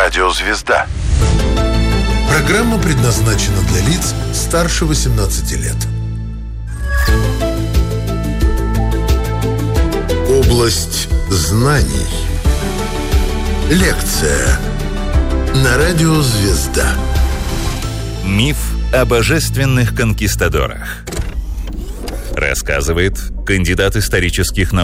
Радиозвезда. Программа предназначена для лиц старше 18 лет. Область знаний. Лекция на Радиозвезда. Миф о божественных конкистадорах. Рассказывает кандидат исторических наук